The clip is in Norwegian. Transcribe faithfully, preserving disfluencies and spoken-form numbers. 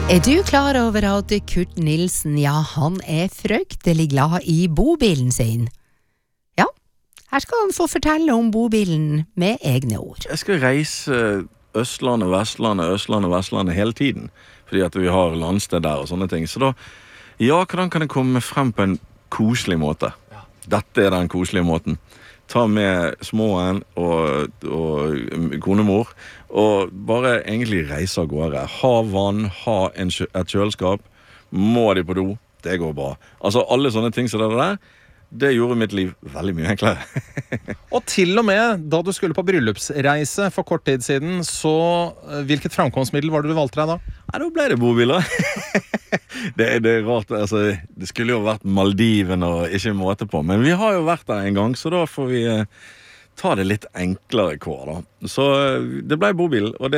Er du klar over at Kurt Nilsen, ja, han er fryktelig glad i bobilen sin? Ja, her skal han få fortelle om bobilen med egne ord. Jeg skal reise Østlandet, Vestlandet, Østlandet, Vestlandet hele tiden, fordi at vi har landsted der og sånne ting. Så da, ja, hvordan kan jeg komme frem på en koselig måte? Dette er den koselige måten. Ta med småen og, og konemor, og bare egentlig reise av gårde. Ha vann, ha en, et kjøleskap, må de på do, det går bra. Altså alle sånne ting som det der, det gjorde mitt liv veldig mye enklere. Og til og med da du skulle på bryllupsreise for kort tid siden, så hvilket framkomstmiddel var det du valgte deg da? Ja, da ble det bobiler. det, det er rart, altså, det skulle jo vært Maldiven og ikke måte på, men vi har jo vært der en gang, så da får vi eh, ta det litt enklere kår da. Så det ble bobil, og det